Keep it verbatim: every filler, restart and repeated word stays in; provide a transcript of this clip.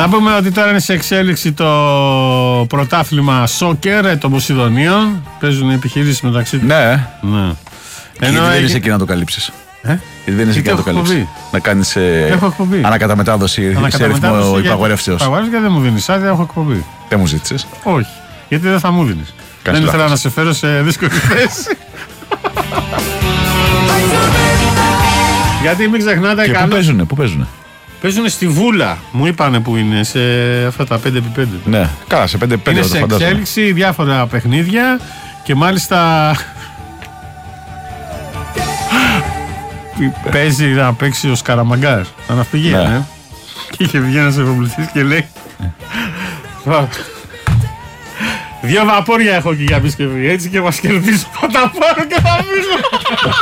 Να πούμε ότι τώρα είναι σε εξέλιξη το πρωτάθλημα σόκερ των Ποσειδονίων. Παίζουν επιχειρήσεις μεταξύ τους. Ναι. ναι. Ενώ δεν έχει... είσαι εκεί να το καλύψεις. Ε? Γιατί δεν είσαι εκεί να το καλύψεις. Να κάνεις ε... ανακαταμετάδοση σε ρυθμό υπαγορεύσεως. Υπαγορεύσεως και δεν μου δίνεις άδεια, έχω εκπομπή. Δεν μου ζήτησες. Όχι. Γιατί δεν θα μου δίνεις. Δεν ήθελα να σε φέρω σε δύσκολη θέση. Γιατί μην ξεχνάτε. Και πού παίζουνε, πού παίζουνε. Παίζουνε στη Βούλα. Μου είπανε που είναι σε αυτά τα πέντε επί πέντε. Ναι, καλά, σε πέντε επί πέντε. Είναι σε εξέλιξη διάφορα παιχνίδια και μάλιστα. Παίζει να παίξει ο Σκαραμαγκάς. Θα ναυπηγεί, ναι. ναι. Και είχε βγει ένας ευρωβουλευτής και λέει. Δύο βαπόρια έχω και για επισκευή. Έτσι και μας κερδίζω. Θα τα πάρω και θα μείνω.